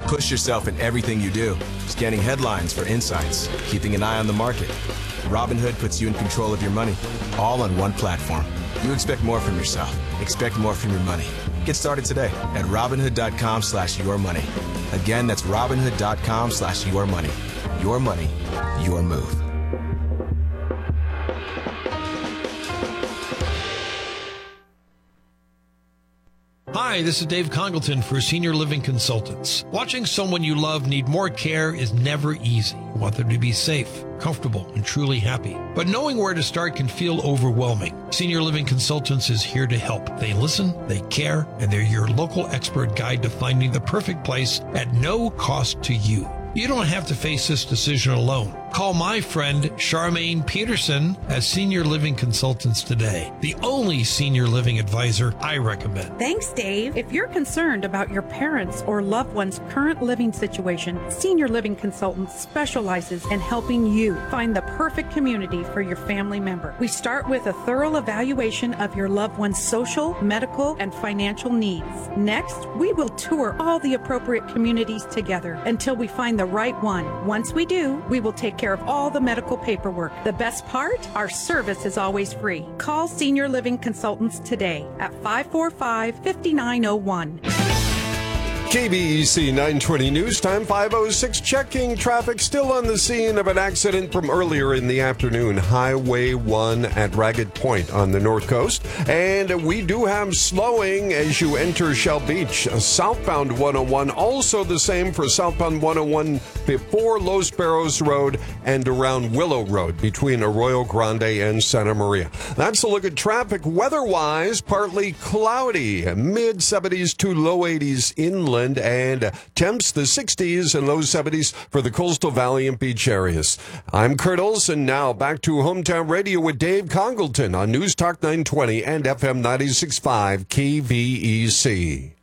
Push yourself in everything you do, scanning headlines for insights, keeping an eye on the market. Robinhood puts you in control of your money, all on one platform. You expect more from yourself. Expect more from your money. Get started today at Robinhood.com/yourmoney. Again, that's Robinhood.com/yourmoney. Your money, your move. Hi, this is Dave Congleton for Senior Living Consultants. Watching someone you love need more care is never easy. You want them to be safe, comfortable, and truly happy. But knowing where to start can feel overwhelming. Senior Living Consultants is here to help. They listen, they care, and they're your local expert guide to finding the perfect place at no cost to you. You don't have to face this decision alone. Call my friend Charmaine Peterson as Senior Living Consultants today, the only senior living advisor I recommend. Thanks, Dave. If you're concerned about your parents' or loved one's current living situation, Senior Living Consultants specializes in helping you find the perfect community for your family member. We start with a thorough evaluation of your loved one's social, medical, and financial needs. Next, we will tour all the appropriate communities together until we find the right one. Once we do, we will take care of all the medical paperwork. The best part? Our service is always free. Call Senior Living Consultants today at 545-5901. KBEC 920 News Time, 5:06, checking traffic. Still on the scene of an accident from earlier in the afternoon. Highway 1 at Ragged Point on the north coast. And we do have slowing as you enter Shell Beach. Southbound 101, also the same for southbound 101 before Los Barros Road and around Willow Road between Arroyo Grande and Santa Maria. That's a look at traffic. Weather-wise, partly cloudy. Mid-70s to low 80s inland. And temps the 60s and low 70s for the coastal valley and beach areas. I'm Kurt Olson. Now back to Hometown Radio with Dave Congleton on News Talk 920 and FM 96.5 KVEC.